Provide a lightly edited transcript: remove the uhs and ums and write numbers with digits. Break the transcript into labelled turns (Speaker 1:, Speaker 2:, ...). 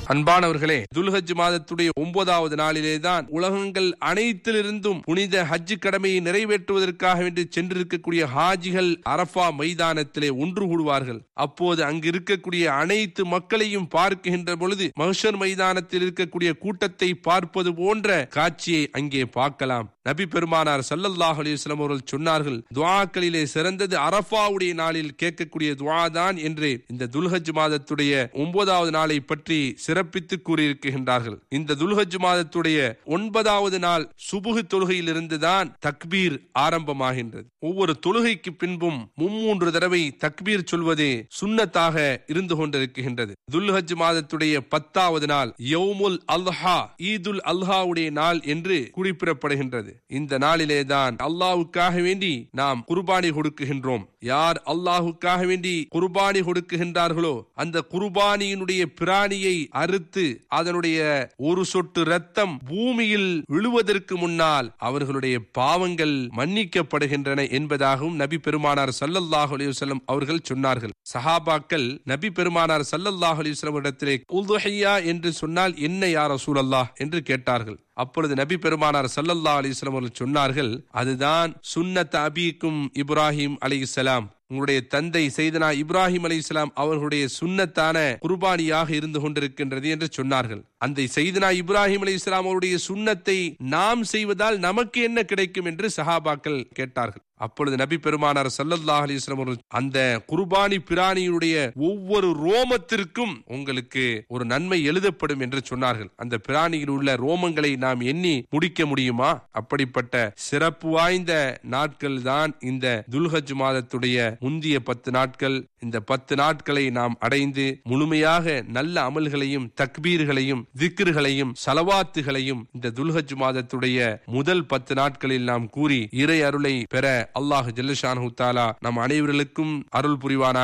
Speaker 1: அன்பானவர்களே, துல்ஹஜ் மாதத்துடைய 9வது நாளிலேதான் உலகங்கள் அனைத்திலிருந்தும் புனித ஹஜ் கடமையை நிறைவேற்றுவதற்காக வேண்டி சென்றிருக்கக்கூடிய ஹாஜிகள் அரஃபா மைதானத்திலே ஒன்று கூடுவார்கள். அப்போது அங்கு இருக்கக்கூடிய அனைத்து மக்களையும் பார்க்கின்ற பொழுது மஹ்ஷர் மைதானத்தில் இருக்கக்கூடிய கூட்டத்தை பார்ப்பது போன்ற காட்சியை அங்கே பார்க்கலாம். நபி பெருமானார் ஸல்லல்லாஹு அலைஹி வஸல்லம் அவர்கள் சொன்னார்கள், துஆக்களிலே சிறந்தது அரஃபாவுடைய நாளில் கேட்கக்கூடிய துஆ தான் என்று இந்த துல்ஹஜ் மாதத்துடைய 9வது நாளை பற்றி சிறப்பித்து கூறியிருக்கின்றார்கள். இந்த துல்ஹஜ் மாதத்துடைய 9வது நாள் சுபுஹ் தொழுகையில் இருந்துதான் தக்பீர் ஆரம்பமாகின்றது. ஒவ்வொரு தொழுகைக்கு பின்பும் 3 தடவை தக்பீர் சொல்வது சுன்னத்தாக இருந்து கொண்டிருக்கின்றது. துல்ஹஜ் மாதத்துடைய 10வது நாள் யௌமுல் அல்ஹா, ஈதுல் அல்ஹாவுடைய நாள் என்று குறிப்பிடப்படுகின்றது. இந்த நாளிலே தான் அல்லாஹ்வுக்காக வேண்டி நாம் குர்பானி கொடுக்குகின்றோம். யார் அல்லாஹ்வுக்காக வேண்டி குர்பானி கொடுக்குகின்றார்களோ அந்த குர்பானியினுடைய பிராணியை அறுத்து அதனுடைய ஒரு சொட்டு ரத்தம் பூமியில் விழுவதற்கு முன்னால் அவர்களுடைய பாவங்கள் மன்னிக்கப்படுகின்றன என்பதாகவும் நபி பெருமானார் ஸல்லல்லாஹு அலைஹி வஸல்லம் அவர்கள் சொன்னார்கள். சஹாபாக்கள் நபி பெருமானார் ஸல்லல்லாஹு அலைஹி வஸல்லம் இடத்திலே உதுஹியா என்று சொன்னால் என்ன யா ரசூலல்லாஹ் என்று கேட்டார்கள். அப்பொழுது நபி பெருமானார் ஸல்லல்லாஹு அலைஹி வஸல்லம் அவர்கள் சொன்னார்கள், அதுதான் சுன்னத் அபீக்கும் இப்ராஹிம் அலைஹிஸ்ஸலாம், உங்களுடைய தந்தை சையதுனா இப்ராஹிம் அலைஹிஸ்ஸலாம் அவர்களுடைய சுன்னத்தான குர்பானியாக இருந்து கொண்டிருக்கின்றது என்று சொன்னார்கள். அந்த சையதுனா இப்ராஹிம் அலைஹிஸ்ஸலாம் அவருடைய சுன்னத்தை நாம் செய்வதால் நமக்கு என்ன கிடைக்கும் என்று சஹாபாக்கள் கேட்டார்கள். அப்பொழுது நபி பெருமானார் ஸல்லல்லாஹு அலைஹி வஸல்லம் அவர்கள் அந்த குர்பானி பிராணியுடைய ஒவ்வொரு ரோமத்திற்கும் உங்களுக்கு ஒரு நன்மை எழுதப்படும் என்று சொன்னார்கள். அந்த பிராணியில் உள்ள ரோமங்களை நாம் எண்ணி முடிக்க முடியுமா? அப்படிப்பட்ட சிறப்பு வாய்ந்த நாட்கள் தான் இந்த துல்ஹஜ் மாதத்துடைய முந்திய 10 நாட்கள். இந்த 10 நாட்களை நாம் அடைந்து முழுமையாக நல்ல அமல்களையும் தக்பீர்களையும் திக்ருகளையும் சலவாத்துகளையும் இந்த துல்ஹஜ் மாதத்துடைய முதல் 10 நாட்களில் நாம் கூறி இறை அருளை பெற அல்லாஹ் ஜல்ல ஷானஹு தஆலா நம் அனைவர்களுக்கும் அருள் புரிவானாக.